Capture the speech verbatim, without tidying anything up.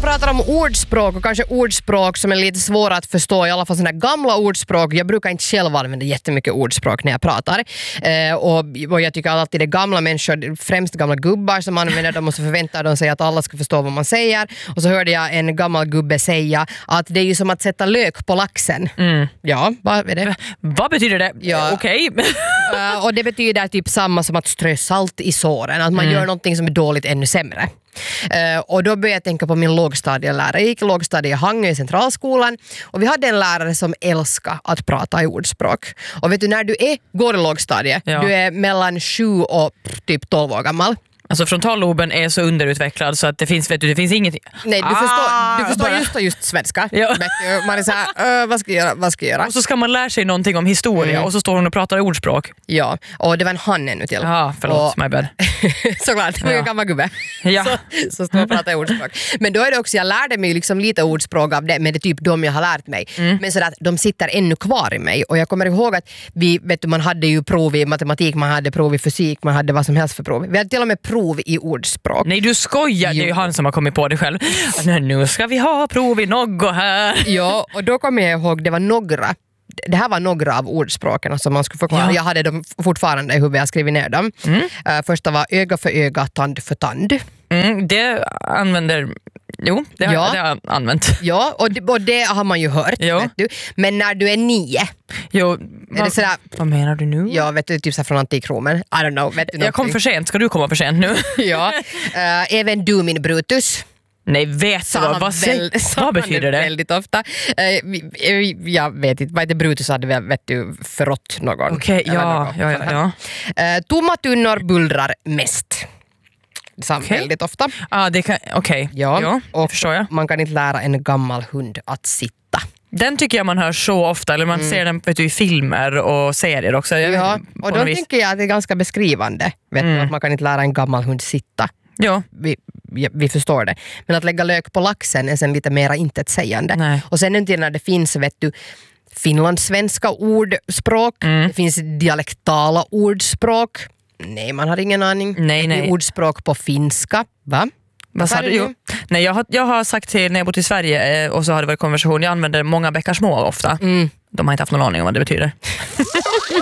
pratar om ordspråk och kanske ordspråk som är lite svåra att förstå, i alla fall sådana gamla ordspråk. Jag brukar inte själv använda jättemycket ordspråk när jag pratar. Eh, och, och jag tycker alltid det är gamla människor, främst gamla gubbar som använder dem och så förväntar de sig att alla ska förstå vad man säger. Och så hörde jag en gammal gubbe säga att det är ju som att sätta lök på laxen. Mm. Ja, vad är det? Vad betyder det? Ja. Okej. Okay. uh, och det betyder typ samma som att strö salt i såren. Att man mm. gör någonting som är dåligt ännu sämre. Uh, och då började jag tänka på min lågstadielärare. Jag gick i lågstadie i Hangö i centralskolan. Och vi hade en lärare som älskade att prata i ordspråk. Och vet du, när du är, går i lågstadie, ja. Du är mellan sju och typ tolv år gammal. Alltså frontalloben är så underutvecklad så att det finns, vet du, det finns ingenting. Nej, du ah, förstår, du förstår just och just svenska. Ja. Man är så här, vad ska jag göra, vad ska jag göra? Och så ska man lära sig någonting om historia mm. och så står hon och pratar ordspråk. Ja, och det var en han ännu till. Ja, förlåt, och, my bad. Såklart, det var ju en gammal gubbe. Ja. Så, så står och pratar ordspråk. Men då är det också, jag lärde mig liksom lite ordspråk av det, men det är typ de jag har lärt mig. Mm. Men så att de sitter ännu kvar i mig. Och jag kommer ihåg att vi, vet du, man hade ju prov i matematik, man hade prov i fysik, man hade vad som helst för prov. Vi hade till och med prov i ordspråk. Nej, du skojar. Jo. Det är ju han som har kommit på det själv. Nu ska vi ha prov i något här. Ja, och då kommer jag ihåg, det var några. Det här var några av ordspråken som man skulle förklara. Ja. Jag hade dem fortfarande i huvudet, jag skrivit ner dem. Mm. Uh, första var öga för öga, tand för tand. Mm, det använder... Jo, det har, ja. det har jag använt. Ja, och det, och det har man ju hört. Vet du. Men när du är nio... Jo, är vad, det sådär, vad menar du nu? Ja, vet du, typ så från Antikromen. I don't know. Vet du jag kom för sent. Ska du komma för sent nu? Ja. Uh, även du, min Brutus. Nej, vet du vad? Vad, väl, vad betyder det? Väldigt ofta. Uh, jag vet inte. Vad det Brutus hade väl, vet du, förrått någon. Okej, okay, ja, någon, ja, ja, ja. Uh, tomma tunnor bullrar mest. Sam, okay. Väldigt ofta. Ah, det kan, okej. Okay. Ja, ja, och förstår jag. Man kan inte lära en gammal hund att sitta. Den tycker jag man hör så ofta, eller man mm. ser den, vet du, i filmer och serier också. Jag ja, vet, och då tycker jag att det är ganska beskrivande. Vet mm. du, att man kan inte lära en gammal hund sitta. Ja. Vi, vi, vi förstår det. Men att lägga lök på laxen är sen lite mera intetsägande. Nej. Och sen inte när det finns, vet du, finlandssvenska ordspråk. Mm. Det finns dialektala ordspråk. Nej, man har ingen aning. Nej, nej. Ordspråk på finska. Va? Vad sa du? Jo. Nej, jag har, jag har sagt till när jag bott i Sverige och så har det varit konversation. Jag använder många bäckar små ofta. Mm. De har inte haft någon aning om vad det betyder.